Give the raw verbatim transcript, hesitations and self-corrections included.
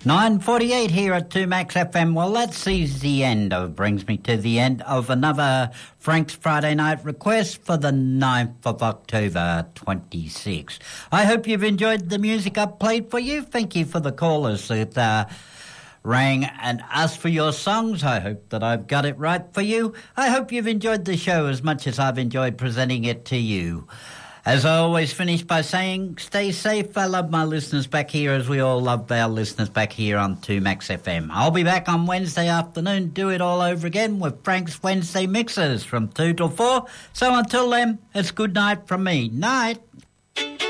nine forty-eight here at two Max F M. Well, that sees the end of, brings me to the end of another Frank's Friday Night Request for the ninth of October twenty-six. I hope you've enjoyed the music I've played for you. Thank you for the callers that uh, rang and asked for your songs. I hope that I've got it right for you. I hope you've enjoyed the show as much as I've enjoyed presenting it to you. As I always finish by saying, stay safe. I love my listeners back here as we all love our listeners back here on two Max F M. I'll be back on Wednesday afternoon, do it all over again with Frank's Wednesday Mixers from two till four. So until then, it's good night from me. Night.